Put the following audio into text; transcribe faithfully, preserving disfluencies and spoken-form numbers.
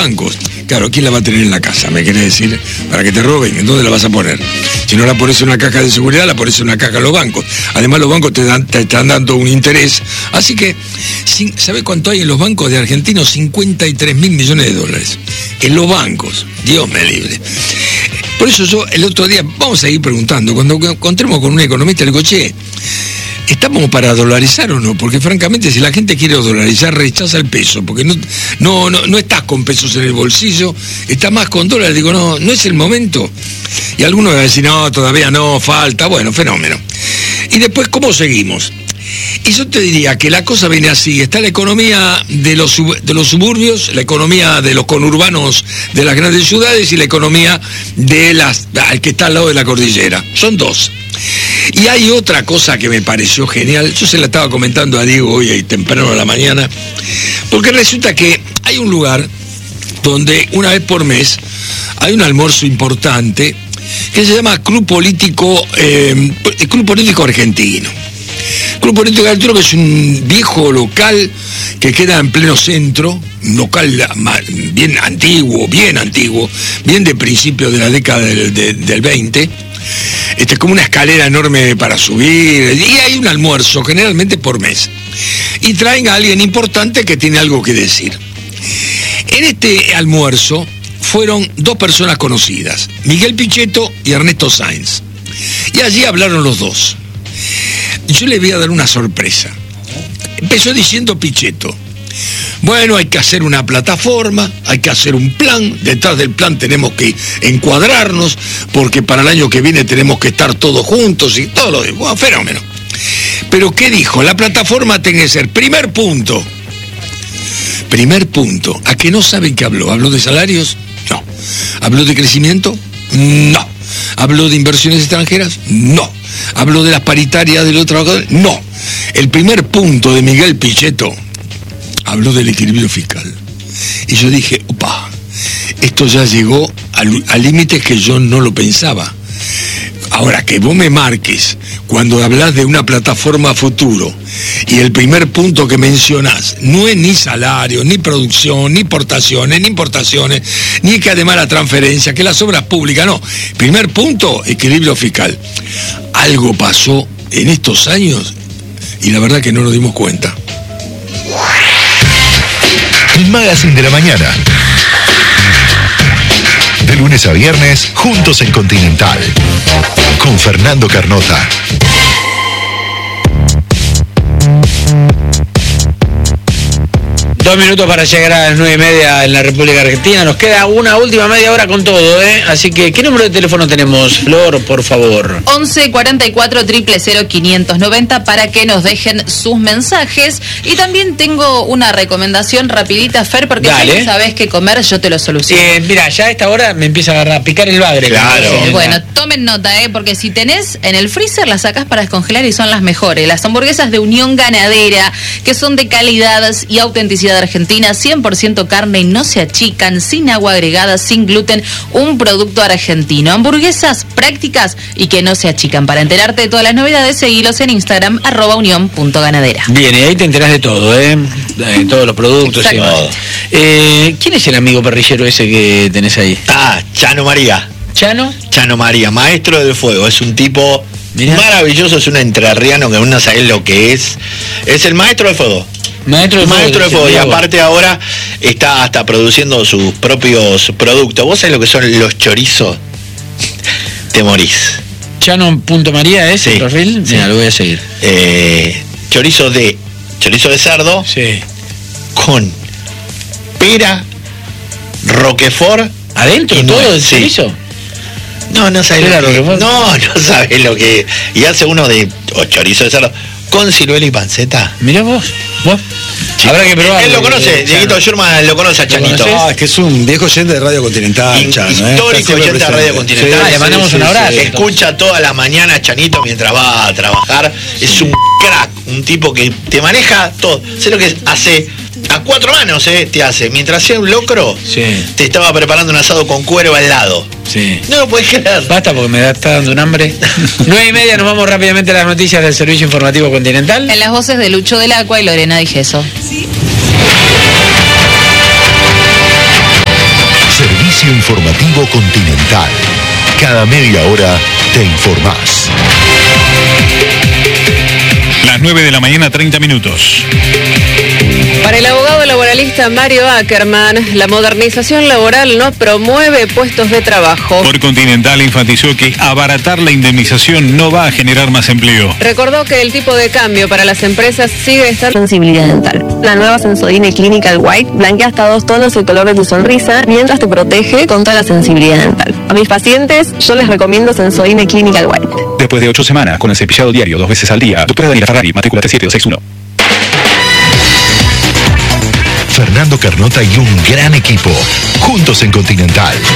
bancos. Claro, ¿quién la va a tener en la casa? ¿Me querés decir? Para que te roben, ¿en dónde la vas a poner? Si no la pones en una caja de seguridad, la pones en una caja en los bancos. Además, los bancos te, dan, te están dando un interés. Así que, ¿sabés cuánto hay en los bancos de argentinos? cincuenta y tres mil millones de dólares. En los bancos. Dios me libre. Por eso yo, el otro día, vamos a ir preguntando, cuando encontremos con un economista, le digo, che, ¿estamos para dolarizar o no? Porque francamente, si la gente quiere dolarizar, rechaza el peso, porque no, no, no, no estás con pesos en el bolsillo, estás más con dólares. Digo, no, no es el momento. Y algunos van a decir, no, todavía no, falta. Bueno, fenómeno. Y después, ¿cómo seguimos? Y yo te diría que la cosa viene así. Está la economía de los, de los suburbios, la economía de los conurbanos de las grandes ciudades y la economía de las que está al lado de la cordillera. Son dos. Y hay otra cosa que me pareció genial. Yo se la estaba comentando a Diego hoy ahí temprano a la mañana, porque resulta que hay un lugar donde una vez por mes hay un almuerzo importante que se llama Club Político eh, Club Político Argentino. Club Político Argentino, que es un viejo local que queda en pleno centro, un local bien antiguo, bien antiguo, bien de principios de la década del, de, del veinte. Este es como una escalera enorme para subir, y hay un almuerzo generalmente por mes. Y traen a alguien importante que tiene algo que decir. En este almuerzo fueron dos personas conocidas, Miguel Pichetto y Ernesto Sáenz. Y allí hablaron los dos. Yo le voy a dar una sorpresa. Empezó diciendo Pichetto, bueno, hay que hacer una plataforma, hay que hacer un plan, detrás del plan tenemos que encuadrarnos, porque para el año que viene tenemos que estar todos juntos y todo lo demás, bueno, fenómeno. Pero ¿qué dijo? La plataforma tiene que ser, primer punto, primer punto, ¿a que no saben qué habló? ¿Habló de salarios? No. ¿Habló de crecimiento? No. ¿Habló de inversiones extranjeras? No. ¿Habló de las paritarias de los trabajadores? No. El primer punto de Miguel Pichetto habló del equilibrio fiscal. Y yo dije, opa, esto ya llegó a límites que yo no lo pensaba. Ahora, que vos me marques cuando hablas de una plataforma futuro y el primer punto que mencionás no es ni salario, ni producción, ni importaciones, ni importaciones, ni que además la transferencia, que las obras públicas, no. Primer punto, equilibrio fiscal. Algo pasó en estos años y la verdad que no nos dimos cuenta. El Magazine de la Mañana. De lunes a viernes, juntos en Continental. Con Fernando Carnota. Dos minutos para llegar a las nueve y media en la República Argentina. Nos queda una última media hora con todo, ¿eh? Así que, ¿qué número de teléfono tenemos, Flor, por favor? once cuarenta y cuatro, cero cero cero, quinientos noventa para que nos dejen sus mensajes. Y también tengo una recomendación rapidita, Fer, porque Dale. si no sabés qué comer, yo te lo soluciono. Eh, mira, ya a esta hora me empieza a agarrar, a picar el bagre. Claro. Eh, bueno, tomen nota, ¿eh? Porque si tenés en el freezer, las sacás para descongelar y son las mejores. Las hamburguesas de Unión Ganadera, que son de calidad y autenticidad argentina, cien por ciento carne y no se achican, sin agua agregada, sin gluten, un producto argentino. Hamburguesas prácticas y que no se achican. Para enterarte de todas las novedades, seguilos en Instagram, arroba unión punto ganadera. Bien, y ahí te enterás de todo, ¿eh? De todos los productos y todo. Eh, ¿Quién es el amigo parrillero ese que tenés ahí? Ah, Chano María. ¿Chano? Chano María, maestro del fuego. Es un tipo Mirá. maravilloso, es un entrerriano que uno sabe lo que es. Es el maestro del fuego. Maestro de Maestro de fuego, y fuego. aparte ahora está hasta produciendo sus propios productos. ¿Vos sabés lo que son los chorizos? Te morís. Chano.María es Sí, el perfil. sí. Mira, lo voy a seguir. Eh, chorizo de chorizo de cerdo Sí. con pera, roquefort. ¿Adentro y todo nuez, el sí. chorizo? No, no sabés ¿Pera, lo que roquefort? No, no sabés lo que y hace uno de oh, chorizo de cerdo con ciruela y panceta. Mirá vos, vos. Sí. Habrá que probarlo. Él lo conoce, eh, Dieguito Chano. Schurman lo conoce a Chanito. conoces? Ah, es que es un viejo oyente de Radio Continental, Hi- Chano, ¿eh? histórico Está siempre oyente de Radio presente. Continental. Ah, le mandamos un abrazo. Escucha toda la mañana Chanito mientras va a trabajar. Es un crack, un tipo que te maneja todo. Sé lo que hace a cuatro manos, eh, te hace. Mientras hacía un locro, Sí. te estaba preparando un asado con cuero al lado. Sí. No lo puedes creer. Basta porque me da- está dando un hambre. Nueve y media, nos vamos rápidamente a las noticias del Servicio Informativo Continental. En las voces de Lucho del Acua y Lorena Di Gesso. Espacio informativo Continental. Cada media hora te informás. Las nueve de la mañana, treinta minutos. Para el abogado laboralista Mario Ackerman, la modernización laboral no promueve puestos de trabajo. Por Continental enfatizó que abaratar la indemnización no va a generar más empleo. Recordó que el tipo de cambio para las empresas sigue estando sensibilidad dental. La nueva Sensodyne Clinical White blanquea hasta dos tonos el color de tu sonrisa mientras te protege contra la sensibilidad dental. A mis pacientes yo les recomiendo Sensodyne Clinical White. Después de ocho semanas con el cepillado diario dos veces al día, doctora Daniela Ferrari, matrícula tres siete dos seis uno. Fernando Carnota y un gran equipo, juntos en Continental.